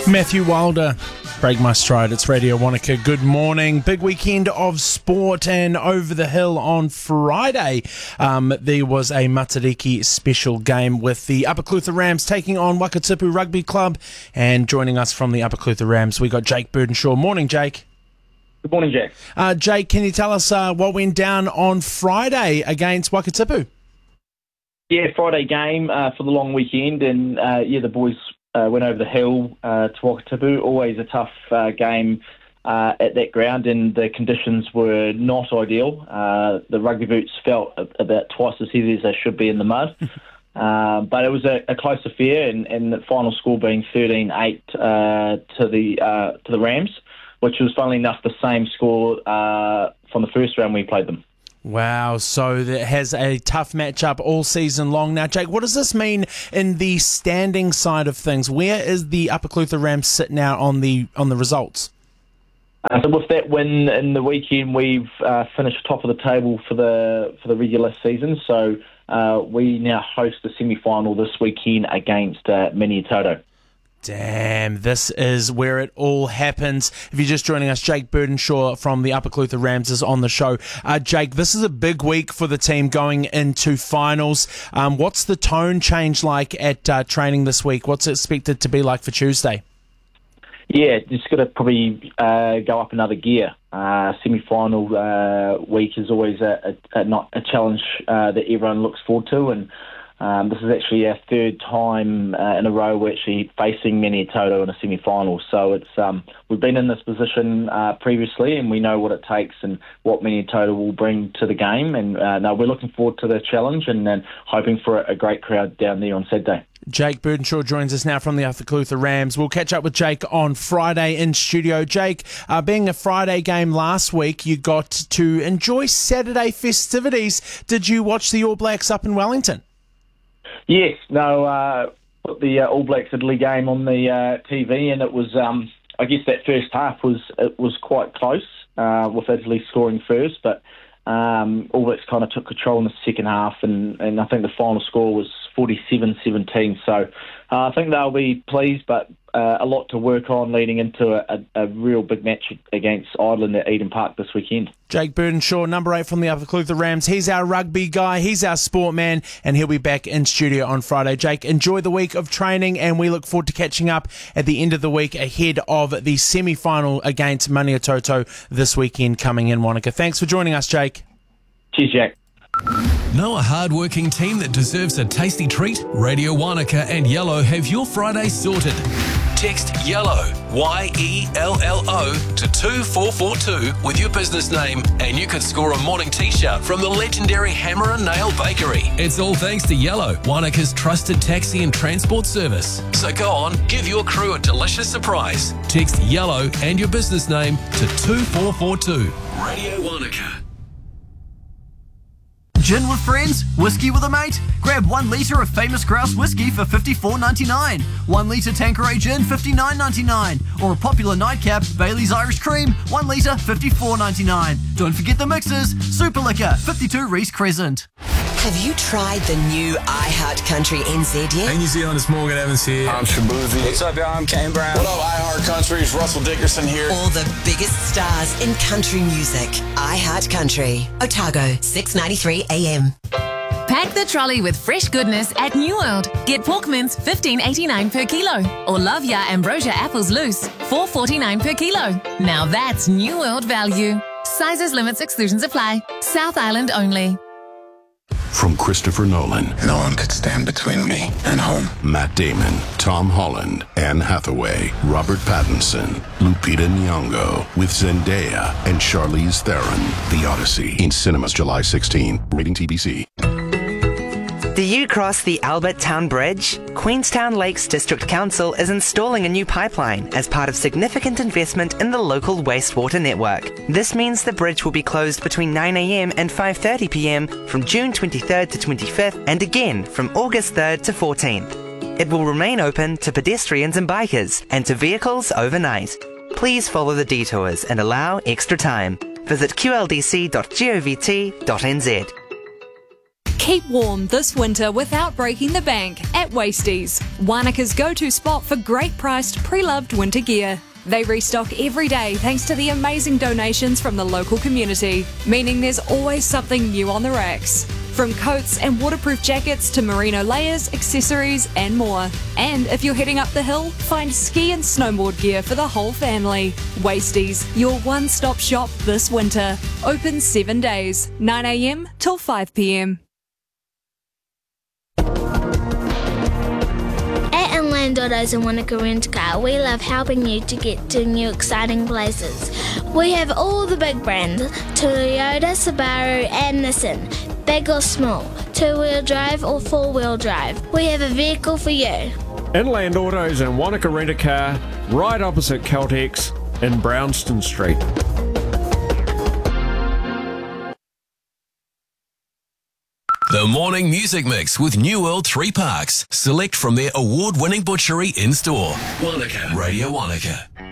Matthew Wilder, Break My Stride. It's Radio Wanaka. Good morning. Big weekend of sport, and over the hill on Friday, there was a Matariki special game with the Upper Clutha Rams taking on Wakatipu Rugby Club. And joining us from the Upper Clutha Rams, we got Jake Burdenshaw. Morning, Jake. Good morning, Jack. Jake, can you tell us what went down on Friday against Wakatipu? Yeah, Friday game for the long weekend, and the boys went over the hill to Wakatipu. Always a tough game at that ground, and the conditions were not ideal. The rugby boots felt about twice as heavy as they should be in the mud. But it was a close affair, and the final score being 13-8 to the Rams, which was, funnily enough, the same score from the first round we played them. Wow, so that has a tough matchup all season long. Now, Jake, what does this mean in the standing side of things? Where is the Upper Clutha Rams sit now on the results? So with that win in the weekend, we've finished top of the table for the regular season. So we now host the semi-final this weekend against Minnetonka. Damn, this is where it all happens. If you're just joining us, Jake Burdenshaw from the Upper Clutha Rams is on the show. Jake, this is a big week for the team going into finals. What's the tone change like at training this week? What's it expected to be like for Tuesday? Yeah, it's going to probably go up another gear. Semi-final week is always a challenge that everyone looks forward to, and this is actually our third time in a row we're actually facing Minnetonka in a semi-final. So it's we've been in this position previously, and we know what it takes and what Minnetonka will bring to the game. And we're looking forward to the challenge, and then hoping for a great crowd down there on Saturday. Jake Burdenshaw joins us now from the Upper Clutha Rams. We'll catch up with Jake on Friday in studio. Jake, being a Friday game last week, you got to enjoy Saturday festivities. Did you watch the All Blacks up in Wellington? Yes, put the All Blacks Italy game on the TV, and it was, I guess that first half was quite close with Italy scoring first, but All Blacks kind of took control in the second half, and I think the final score was 47-17. So I think they'll be pleased, but a lot to work on leading into a real big match against Ireland at Eden Park this weekend. Jake Burdenshaw, number 8 from the Upper Clutha Rams. He's our rugby guy, he's our sport man, and he'll be back in studio on Friday. Jake, enjoy the week of training, and we look forward to catching up at the end of the week ahead of the semi-final against Minnetonka this weekend coming in Wanaka. Thanks for joining us, Jake. Cheers, Jack. Know a hard-working team that deserves a tasty treat? Radio Wanaka and Yellow have your Friday sorted. Text YELLOW, Y-E-L-L-O, to 2442 with your business name, and you could score a morning t-shirt from the legendary Hammer and Nail Bakery. It's all thanks to Yellow, Wanaka's trusted taxi and transport service. So go on, give your crew a delicious surprise. Text YELLOW and your business name to 2442. Radio Wanaka. Gin with friends? Whiskey with a mate? Grab 1 litre of Famous Grouse whiskey for $54.99. 1 litre Tanqueray gin, $59.99. Or a popular nightcap, Bailey's Irish Cream, 1 litre, $54.99. Don't forget the mixers. Super Liquor, 52 Reese Crescent. Have you tried the new iHeart Country NZ yet? Hey New Zealand, it's Morgan Evans here. I'm Shabuzi. What's up, y'all? I'm Kane Brown. What up, iHeart Country? It's Russell Dickerson here. All the biggest stars in country music. iHeart Country. Otago, 6:93 AM. Pack the trolley with fresh goodness at New World. Get pork mince $15.89 per kilo, or Love Ya Ambrosia apples loose $4.49 per kilo. Now that's New World value. Sizes, limits, exclusions apply. South Island only. From Christopher Nolan. No one could stand between me and home. Matt Damon, Tom Holland, Anne Hathaway, Robert Pattinson, Lupita Nyong'o, with Zendaya and Charlize Theron. The Odyssey, in cinemas July 16. Rating TBC. Do you cross the Albert Town Bridge? Queenstown Lakes District Council is installing a new pipeline as part of significant investment in the local wastewater network. This means the bridge will be closed between 9 a.m. and 5:30 p.m. from June 23rd to 25th and again from August 3rd to 14th. It will remain open to pedestrians and bikers and to vehicles overnight. Please follow the detours and allow extra time. Visit qldc.govt.nz. Keep warm this winter without breaking the bank at Wasties, Wanaka's go-to spot for great priced pre-loved winter gear. They restock every day thanks to the amazing donations from the local community, meaning there's always something new on the racks. From coats and waterproof jackets to merino layers, accessories and more. And if you're heading up the hill, find ski and snowboard gear for the whole family. Wasties, your one-stop shop this winter. Open 7 days, 9 a.m. till 5 p.m. At Inland Autos and Wanaka Rent Car, we love helping you to get to new exciting places. We have all the big brands, Toyota, Subaru and Nissan. Big or small, 2-wheel drive or 4-wheel drive. We have a vehicle for you. Inland Autos and Wanaka Rent a Car, right opposite Caltex in Brownston Street. The Morning Music Mix with New World 3 Parks. Select from their award-winning butchery in-store. Wanaka. Radio Wanaka.